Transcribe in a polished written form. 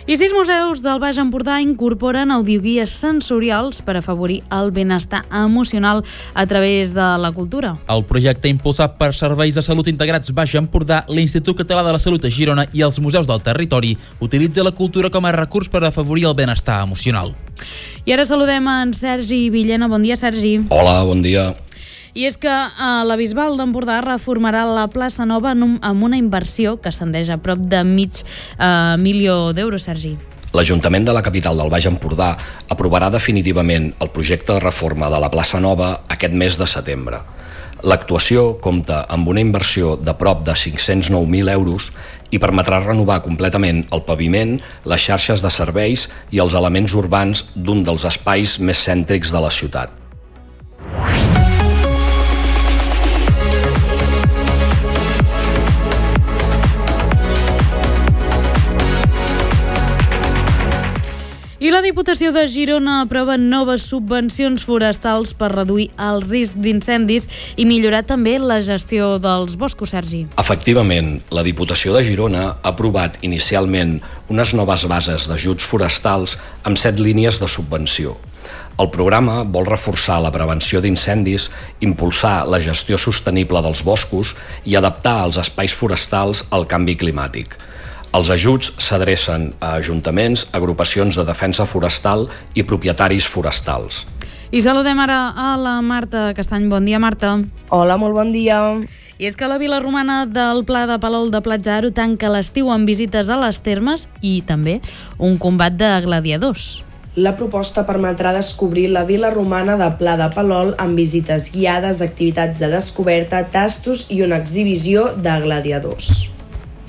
I 6 museus del Baix Empordà incorporen audioguies sensorials per afavorir el benestar emocional a través de la cultura. El projecte impulsat per Serveis de Salut Integrats Baix Empordà, l'Institut Català de la Salut a Girona i els museus del territori utilitza la cultura com a recurs per afavorir el benestar emocional. I ara saludem en Sergi Villena. Bon dia, Sergi. Hola, bon dia. I és que la Bisbal d'Empordà reformarà la plaça Nova amb una inversió que ascendeix a prop de mig milió d'euros, Sergi. L'Ajuntament de la capital del Baix Empordà aprovarà definitivament el projecte de reforma de la plaça Nova aquest mes de setembre. L'actuació compta amb una inversió de prop de 509.000 euros i permetrà renovar completament el paviment, les xarxes de serveis i els elements urbans d'un dels espais més cèntrics de la ciutat. I la Diputació de Girona aprova noves subvencions forestals per reduir el risc d'incendis i millorar també la gestió dels boscos, Sergi. Efectivament, la Diputació de Girona ha aprovat inicialment unes noves bases d'ajuts forestals amb 7 línies de subvenció. El programa vol reforçar la prevenció d'incendis, impulsar la gestió sostenible dels boscos i adaptar els espais forestals al canvi climàtic. Els ajuts s'adrecen a ajuntaments, agrupacions de defensa forestal i propietaris forestals. I saludem ara a la Marta Castany. Bon dia, Marta. Hola, molt bon dia. I és que la Vila Romana del Pla de Palol de Platja tanca l'estiu amb visites a les termes i també un combat de gladiadors. La proposta permetrà descobrir la Vila Romana de Pla de Palol amb visites guiades, activitats de descoberta, tastos i una exhibició de gladiadors.